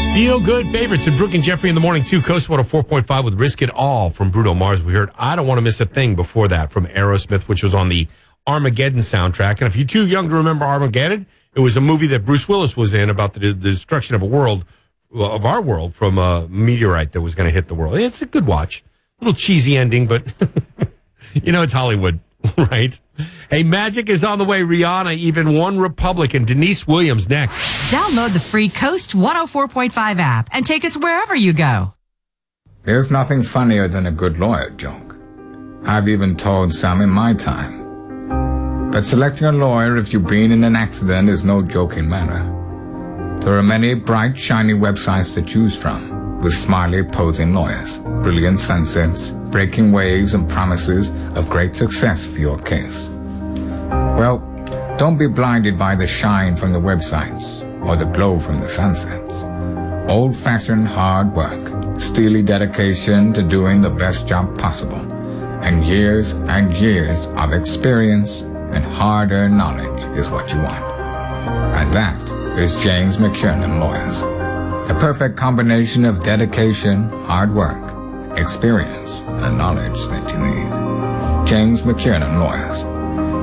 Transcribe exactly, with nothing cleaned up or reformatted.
Feel good favorites and Brooke and Jeffrey in the morning too. Coast one oh four point five with Risk It All from Bruno Mars. We heard I Don't Want to Miss a Thing before that from Aerosmith, which was on the Armageddon soundtrack. And if you're too young to remember Armageddon, it was a movie that Bruce Willis was in about the, the destruction of a world, of our world, from a meteorite that was going to hit the world. It's a good watch. A little cheesy ending, but you know, it's Hollywood, right? Hey, Magic is on the way. Rihanna, even One Republic, and Denise Williams next. Download the free Coast one oh four point five app and take us wherever you go. There's nothing funnier than a good lawyer joke. I've even told some in my time. But selecting a lawyer if you've been in an accident is no joking matter. There are many bright, shiny websites to choose from, with smiley posing lawyers, brilliant sunsets, breaking waves, and promises of great success for your case. Well, don't be blinded by the shine from the websites or the glow from the sunsets. Old-fashioned hard work, steely dedication to doing the best job possible, and years and years of experience and hard-earned knowledge is what you want. And that is James McKiernan Lawyers. The perfect combination of dedication, hard work, experience, and knowledge that you need. James McKiernan Lawyers.